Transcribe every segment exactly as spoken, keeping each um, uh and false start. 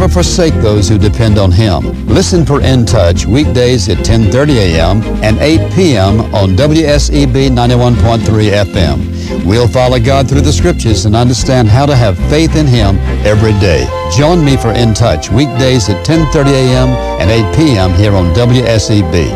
never forsake those who depend on Him. Listen for In Touch weekdays at ten thirty a.m. and eight p.m. on W S E B ninety-one point three F M. We'll follow God through the Scriptures and understand how to have faith in Him every day. Join me for In Touch weekdays at ten thirty a.m. and eight p.m. here on W S E B.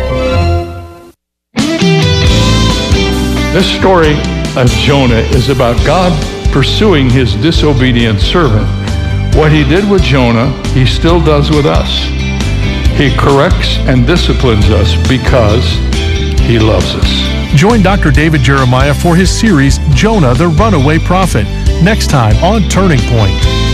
This story of Jonah is about God pursuing His disobedient servant. What He did with Jonah, He still does with us. He corrects and disciplines us because He loves us. Join Doctor David Jeremiah for his series, Jonah the Runaway Prophet, next time on Turning Point.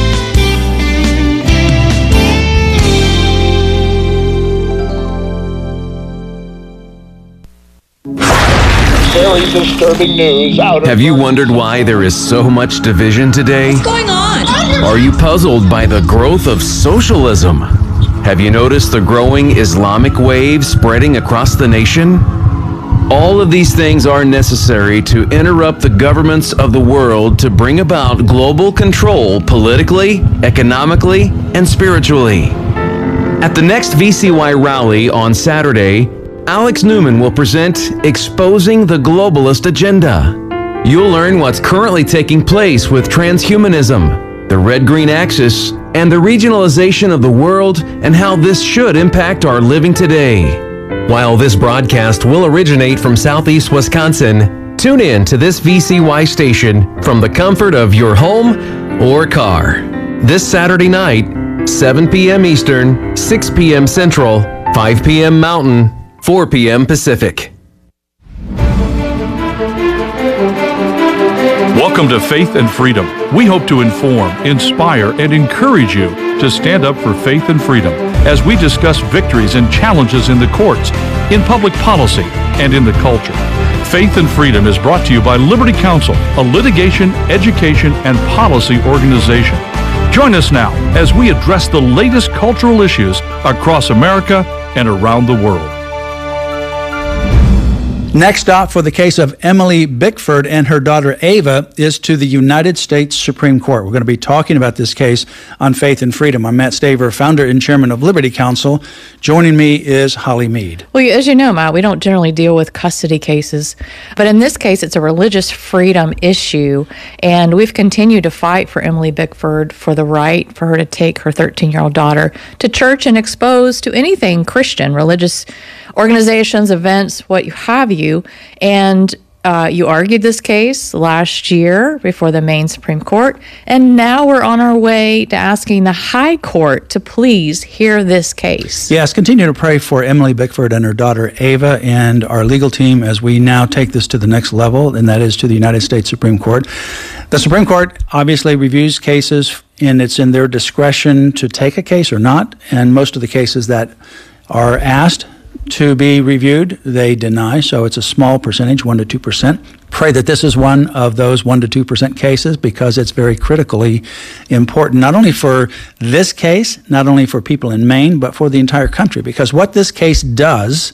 Very disturbing news out of... Have you wondered why there is so much division today? What's going on? Are you puzzled by the growth of socialism? Have you noticed the growing Islamic wave spreading across the nation? All of these things are necessary to interrupt the governments of the world to bring about global control politically, economically, and spiritually. At the next V C Y rally on Saturday, Alex Newman will present Exposing the Globalist Agenda. You'll learn what's currently taking place with transhumanism, the red-green axis, and the regionalization of the world and how this should impact our living today. While this broadcast will originate from Southeast Wisconsin, tune in to this V C Y station from the comfort of your home or car. This Saturday night, seven p.m. Eastern, six p.m. Central, five p.m. Mountain, four p.m. Pacific. Welcome to Faith and Freedom. We hope to inform, inspire, and encourage you to stand up for faith and freedom as we discuss victories and challenges in the courts, in public policy, and in the culture. Faith and Freedom is brought to you by Liberty Counsel, a litigation, education, and policy organization. Join us now as we address the latest cultural issues across America and around the world. Next stop for the case of Emily Bickford and her daughter Ava is to the United States Supreme Court. We're going to be talking about this case on Faith and Freedom. I'm Matt Staver, founder and chairman of Liberty Counsel. Joining me is Holly Mead. Well, as you know, Matt, we don't generally deal with custody cases, but in this case, it's a religious freedom issue, and we've continued to fight for Emily Bickford for the right for her to take her thirteen-year-old daughter to church and expose to anything Christian, religious organizations, events, what have you. And uh, you argued this case last year before the Maine Supreme Court, and now we're on our way to asking the High Court to please hear this case. Yes, continue to pray for Emily Bickford and her daughter Ava and our legal team as we now take this to the next level, and that is to the United States Supreme Court. The Supreme Court obviously reviews cases, and it's in their discretion to take a case or not, and most of the cases that are asked to be reviewed, they deny, so it's a small percentage, one to two percent. Pray that this is one of those one to two percent cases because it's very critically important, not only for this case, not only for people in Maine, but for the entire country. Because what this case does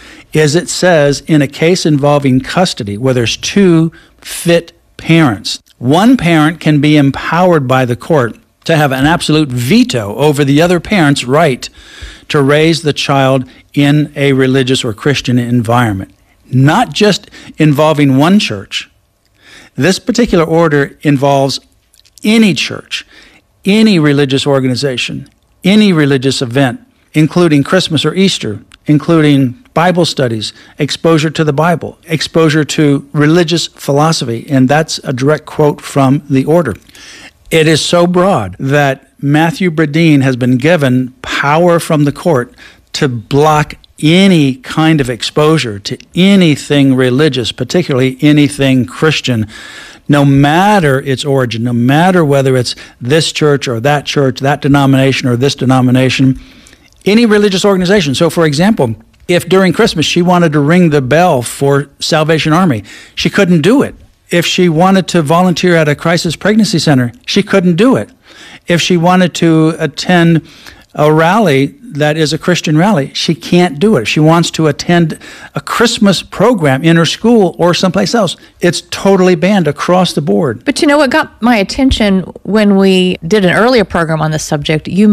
is it says in a case involving custody where there's two fit parents, one parent can be empowered by the court to have an absolute veto over the other parent's right to raise the child in a religious or Christian environment, not just involving one church. This particular order involves any church, any religious organization, any religious event, including Christmas or Easter, including Bible studies, exposure to the Bible, exposure to religious philosophy, and that's a direct quote from the order. It is so broad that Matthew Bradeen has been given power from the court to block any kind of exposure to anything religious, particularly anything Christian, no matter its origin, no matter whether it's this church or that church, that denomination or this denomination, any religious organization. So, for example, if during Christmas she wanted to ring the bell for Salvation Army, she couldn't do it. If she wanted to volunteer at a crisis pregnancy center, she couldn't do it. If she wanted to attend a rally that is a Christian rally, she can't do it. If she wants to attend a Christmas program in her school or someplace else, it's totally banned across the board. But you know what got my attention when we did an earlier program on this subject? You